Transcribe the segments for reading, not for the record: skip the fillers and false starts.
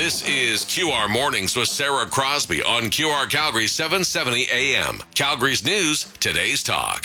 This is QR Mornings with Sarah Crosby on QR Calgary 770 AM. Calgary's news, today's talk.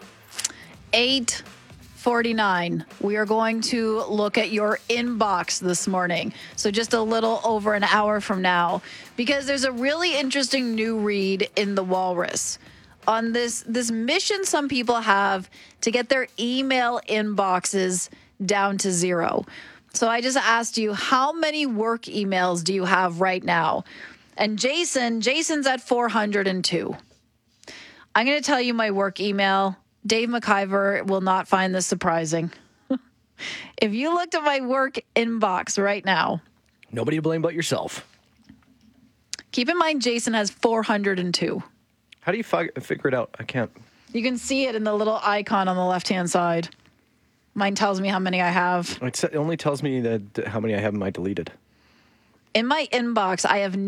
8:49. We are going to look at your inbox this morning. So just a little over an hour from now, because there's a really interesting new read in the Walrus on this mission some people have to get their email inboxes down to zero. So I just asked you, how many work emails do you have right now? And Jason's at 402. I'm going to tell you my work email. Dave McIver will not find this surprising. If you looked at my work inbox right now. Nobody to blame but yourself. Keep in mind, Jason has 402. How do you figure it out? I can't. You can see it in the little icon on the left-hand side. Mine tells me how many I have. It only tells me that how many I have in my deleted. In my inbox, I have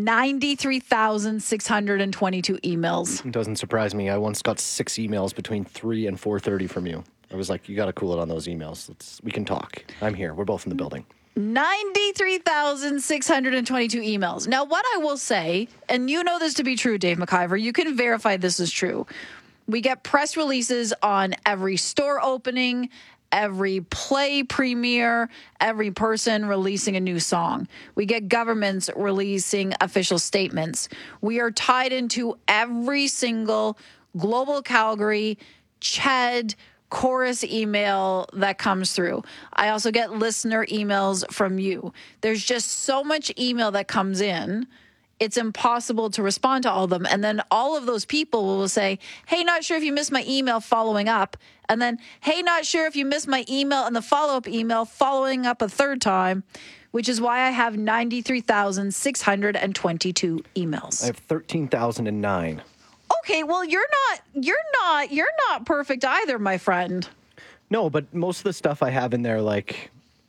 93,622 emails. It doesn't surprise me. I once got 6 emails between 3 and 4:30 from you. I was like, you got to cool it on those emails. We can talk. I'm here. We're both in the building. 93,622 emails. Now, what I will say, and you know this to be true, Dave McIver, you can verify this is true. We get press releases on every store opening, every play premiere, every person releasing a new song. We get governments releasing official statements. We are tied into every single Global Calgary, CHED, chorus email that comes through. I also get listener emails from you. There's just so much email that comes in. It's impossible to respond to all of them. And then all of those people will say, hey, not sure if you missed my email following up. And then, hey, not sure if you missed my email and the follow-up email following up a third time, which is why I have 93,622 emails. I have 13,009. Okay, well, you're not perfect either, my friend. No, but most of the stuff I have in there, like,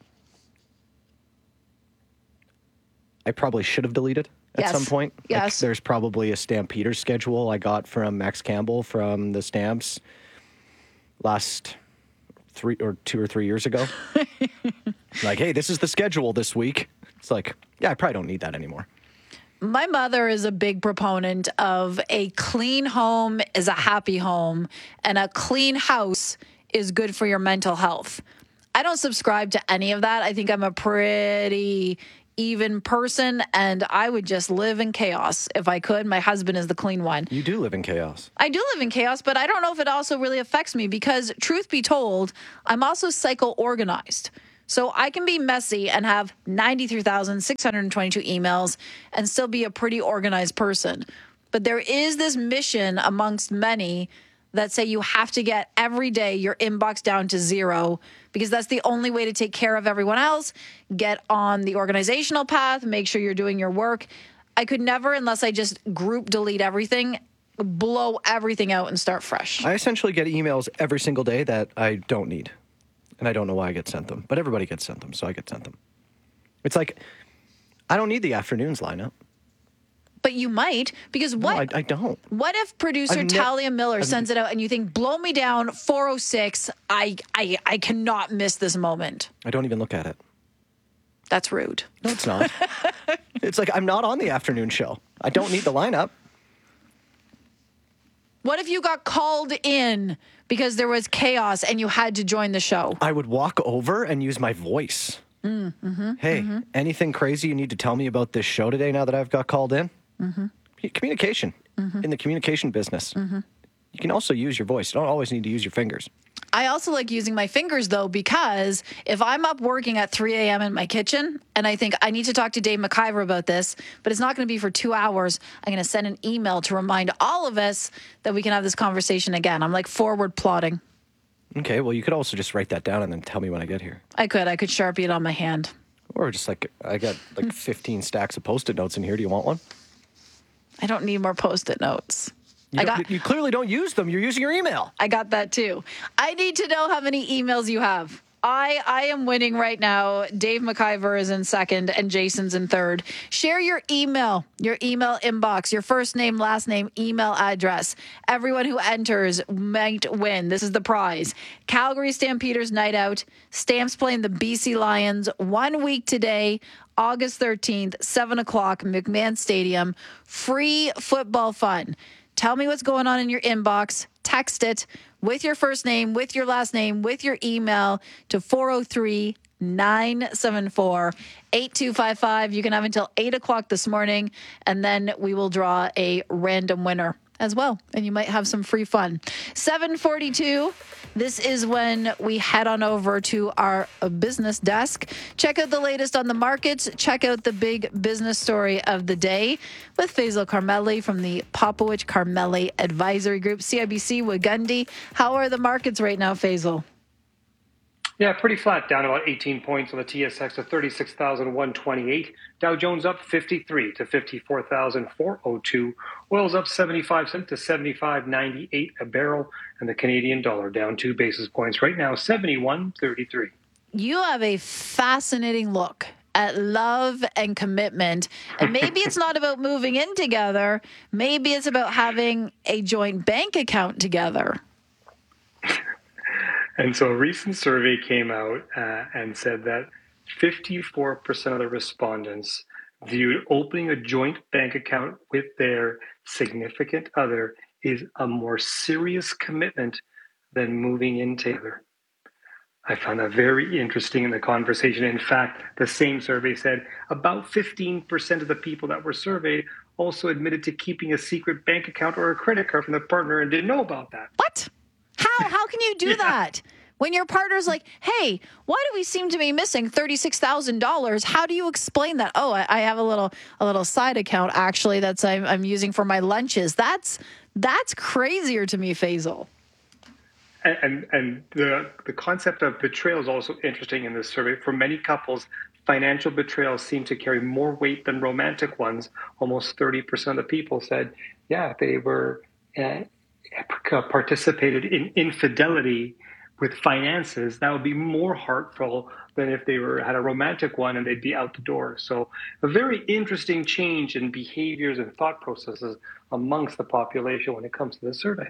I probably should have deleted at some point. Yes. Like, there's probably a Stampeders schedule I got from Max Campbell from the Stamps last 2 or 3 years ago. Like, hey, this is the schedule this week. It's like, yeah, I probably don't need that anymore. My mother is a big proponent of a clean home is a happy home, and a clean house is good for your mental health. I don't subscribe to any of that. I think I'm a pretty even person, and I would just live in chaos if I could. My husband is the clean one. You do live in chaos. I do live in chaos, but I don't know if it also really affects me because, truth be told, I'm also psycho-organized. So I can be messy and have 93,622 emails and still be a pretty organized person. But there is this mission amongst many that say you have to get every day your inbox down to zero because that's the only way to take care of everyone else, get on the organizational path, make sure you're doing your work. I could never, unless I just group delete everything, blow everything out and start fresh. I essentially get emails every single day that I don't need. And I don't know why I get sent them. But everybody gets sent them, so I get sent them. It's like, I don't need the afternoons lineup. But you might, because what? No, I don't. What if producer Talia Miller sends it out and you think, blow me down, 4:06, I cannot miss this moment. I don't even look at it. That's rude. No, it's not. It's like, I'm not on the afternoon show. I don't need the lineup. What if you got called in because there was chaos and you had to join the show? I would walk over and use my voice. Anything crazy you need to tell me about this show today now that I've got called in? Communication. In the communication business. You can also use your voice. You don't always need to use your fingers. I also like using my fingers, though, because if I'm up working at 3 a.m. in my kitchen and I think I need to talk to Dave McIver about this, but it's not going to be for 2 hours, I'm going to send an email to remind all of us that we can have this conversation again. I'm like forward plotting. Okay, well, you could also just write that down and then tell me when I get here. I could Sharpie it on my hand. Or just like, I got like 15 stacks of Post-it notes in here. Do you want one? I don't need more Post-it notes. You clearly don't use them. You're using your email. I got that too. I need to know how many emails you have. I am winning right now. Dave McIver is in second and Jason's in third. Share your email inbox, your first name, last name, email address. Everyone who enters might win. This is the prize. Calgary Stampeders night out. Stamps playing the BC Lions 1 week today, August 13th, 7 o'clock, McMahon Stadium. Free football fun. Tell me what's going on in your inbox. Text it with your first name, with your last name, with your email to 403-974-8255. You can have until 8 o'clock this morning, and then we will draw a random winner as well, and you might have some free fun. 7:42. This is when we head on over to our business desk. Check out the latest on the markets. Check out the big business story of the day with Faisal Carmeli from the Popowich Carmeli Advisory Group, CIBC Wigundy. How are the markets right now, Faisal? Yeah, pretty flat, down about 18 points on the TSX to 36,128. Dow Jones up 53 to 54,402. Oil's up 75 cents to 75.98 a barrel. And the Canadian dollar down 2 basis points right now, 71.33. You have a fascinating look at love and commitment. And maybe it's not about moving in together. Maybe it's about having a joint bank account together. And so a recent survey came out and said that 54% of the respondents viewed opening a joint bank account with their significant other is a more serious commitment than moving in together. I found that very interesting in the conversation. In fact, the same survey said about 15% of the people that were surveyed also admitted to keeping a secret bank account or a credit card from the partner and didn't know about that. What? How can you do that? When your partner's like, hey, why do we seem to be missing $36,000? How do you explain that? Oh, I have a little side account actually that's I'm using for my lunches. That's crazier to me, Faisal. And the concept of betrayal is also interesting in this survey. For many couples, financial betrayals seem to carry more weight than romantic ones. Almost 30% of the people said, yeah, they were participated in infidelity with finances, that would be more hurtful than if they had a romantic one and they'd be out the door. So a very interesting change in behaviors and thought processes amongst the population when it comes to this survey.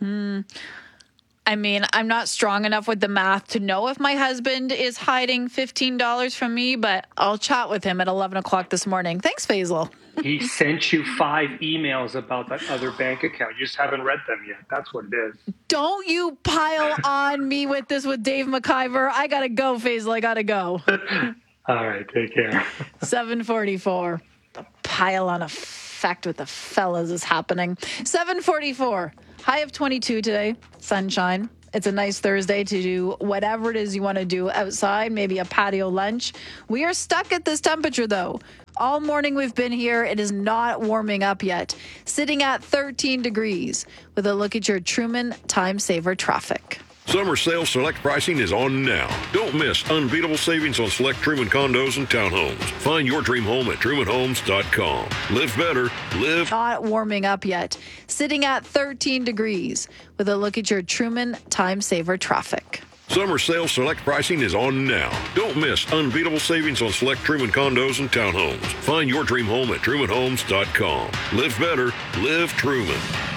I mean, I'm not strong enough with the math to know if my husband is hiding $15 from me, but I'll chat with him at 11 o'clock this morning. Thanks, Faisal. He sent you 5 emails about that other bank account. You just haven't read them yet. That's what it is. Don't you pile on me with this with Dave McIver. I got to go, Faisal. I got to go. All right. Take care. 7:44. The pile on effect with the fellas is happening. 7:44. High of 22 today. Sunshine. It's a nice Thursday to do whatever it is you want to do outside, maybe a patio lunch. We are stuck at this temperature, though. All morning we've been here. It is not warming up yet. Sitting at 13 degrees with a look at your Truman Time Saver traffic. Summer sale select pricing is on now. Don't miss unbeatable savings on select Truman condos and townhomes. Find your dream home at trumanhomes.com. Live better, live. Not warming up yet. Sitting at 13 degrees with a look at your Truman Time Saver traffic. Summer sale select pricing is on now. Don't miss unbeatable savings on select Truman condos and townhomes. Find your dream home at trumanhomes.com. Live better, live Truman.